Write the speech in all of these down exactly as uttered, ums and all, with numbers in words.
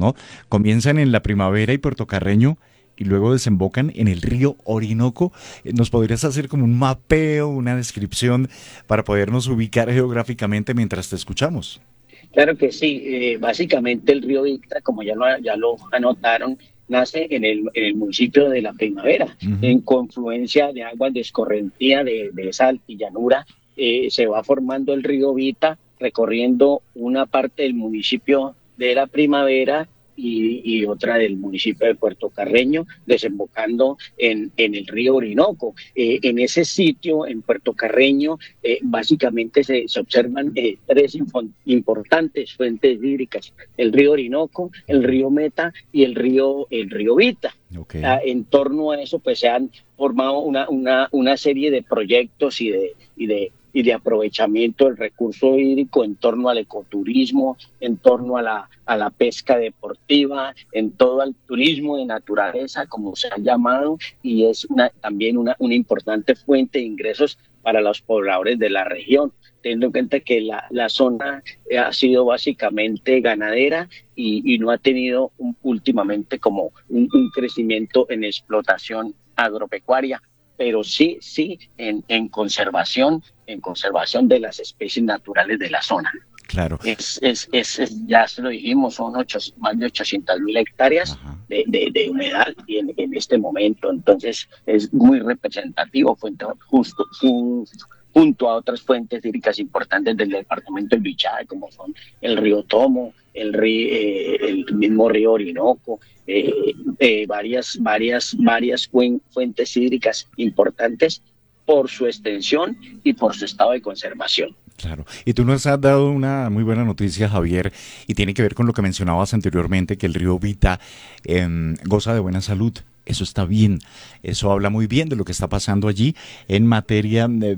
¿no? Comienzan en la Primavera y Puerto Carreño y luego desembocan en el río Orinoco. Eh, ¿Nos podrías hacer como un mapeo, una descripción para podernos ubicar geográficamente mientras te escuchamos? Claro que sí, eh, básicamente el río Victa, como ya lo, ya lo anotaron, nace en el, en el municipio de La Primavera, Ujú. en confluencia de aguas de escorrentía de, de esa altillanura. Eh, se va formando el río Vita, recorriendo una parte del municipio de La Primavera y, y otra del municipio de Puerto Carreño, desembocando en, en el río Orinoco. Eh, en ese sitio, en Puerto Carreño, eh, básicamente se, se observan eh, tres importantes fuentes hídricas: el río Orinoco, el río Meta y el río, el río Vita. Ok, Ah, en torno a eso, pues se han formado una, una, una serie de proyectos y de, y de y de aprovechamiento del recurso hídrico en torno al ecoturismo, en torno a la, a la pesca deportiva, en todo el turismo de naturaleza, como se ha llamado, y es una, también una, una importante fuente de ingresos para los pobladores de la región, teniendo en cuenta que la, la zona ha sido básicamente ganadera y, y no ha tenido un, últimamente como un, un crecimiento en explotación agropecuaria, pero sí, sí en, en conservación, en conservación de las especies naturales de la zona. claro. Es, es, es, es ya se lo dijimos, son ocho, más de ochocientas mil hectáreas Ajá. de, de, de humedad en, en, este momento, entonces es muy representativo, fuente, justo, ju, junto a otras fuentes hídricas importantes del departamento del Bichada, como son el río Tomo, el, río, eh, el mismo río Orinoco, eh, eh, varias, varias, varias fuentes hídricas importantes por su extensión y por su estado de conservación. Claro. Y tú nos has dado una muy buena noticia, Javier, y tiene que ver con lo que mencionabas anteriormente, que el río Vita eh, goza de buena salud. Eso está bien, eso habla muy bien de lo que está pasando allí en materia de,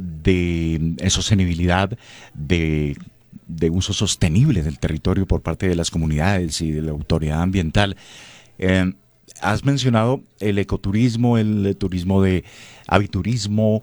de sostenibilidad, de, de uso sostenible del territorio por parte de las comunidades y de la autoridad ambiental. Eh, Has mencionado el ecoturismo, el turismo de aviturismo,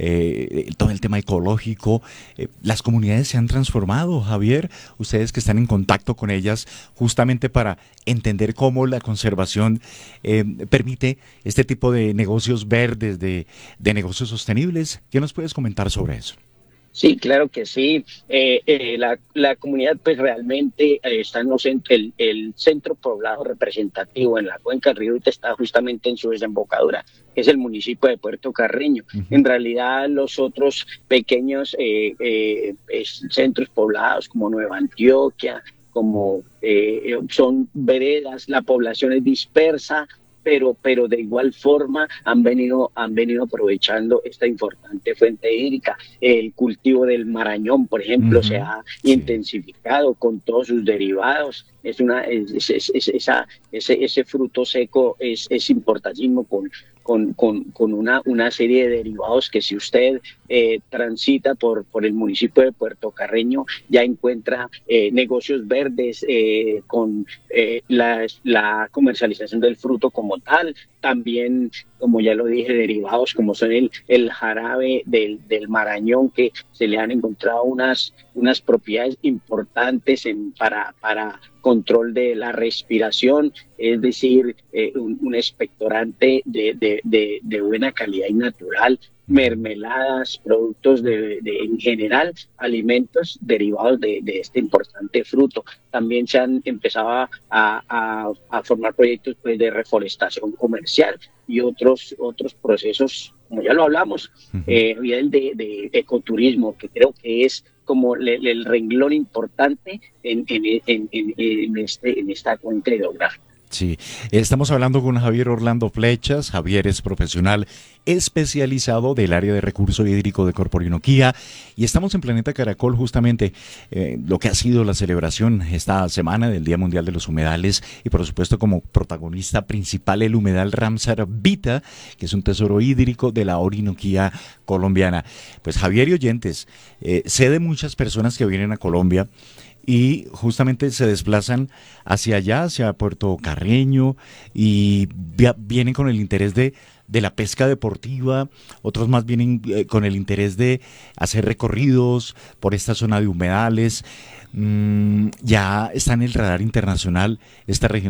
eh, todo el tema ecológico. Eh, las comunidades se han transformado, Javier. Ustedes que están en contacto con ellas justamente para entender cómo la conservación eh, permite este tipo de negocios verdes, de, de negocios sostenibles. ¿Qué nos puedes comentar sobre eso? Sí, claro que sí. Eh, eh, la, la comunidad pues realmente eh, está en los, el, el centro poblado representativo en la cuenca del río Ita está justamente en su desembocadura, que es el municipio de Puerto Carreño. Uh -huh. En realidad los otros pequeños eh, eh, centros poblados como Nueva Antioquia, como eh, son veredas, la población es dispersa, pero, pero de igual forma han venido, han venido aprovechando esta importante fuente hídrica. El cultivo del marañón, por Uh ejemplo, se -huh. ha Sí. intensificado con todos sus derivados. Es una, es, es, es, esa, ese, ese fruto seco es, es importantísimo con, con, con, con una, una serie de derivados que si usted eh, transita por, por el municipio de Puerto Carreño ya encuentra eh, negocios verdes eh, con eh, la, la comercialización del fruto como tal, también, como ya lo dije, derivados como son el, el jarabe del, del marañón, que se le han encontrado unas, unas propiedades importantes en, para, para control de la respiración, es decir, eh, un, un expectorante de, de, de, de buena calidad y natural, mermeladas, productos de, de, en general, alimentos derivados de, de este importante fruto. También se han empezado a, a, a formar proyectos pues, de reforestación comercial y otros, otros procesos, como ya lo hablamos, Uh -huh. eh, el de, de ecoturismo, que creo que es como le, le, el renglón importante en, en, en, en, este, en esta cuenca hidrográfica. Sí, estamos hablando con Javier Orlando Flechas. Javier es profesional especializado del área de recurso hídrico de Corporinoquía y estamos en Planeta Caracol justamente eh, lo que ha sido la celebración esta semana del Día Mundial de los Humedales y por supuesto como protagonista principal el humedal Ramsar Vita, que es un tesoro hídrico de la Orinoquía colombiana. Pues Javier y oyentes, eh, sé de muchas personas que vienen a Colombia y justamente se desplazan hacia allá, hacia Puerto Carreño, y vienen con el interés de, de la pesca deportiva, otros más vienen eh, con el interés de hacer recorridos por esta zona de humedales. Mm, ya está en el radar internacional esta región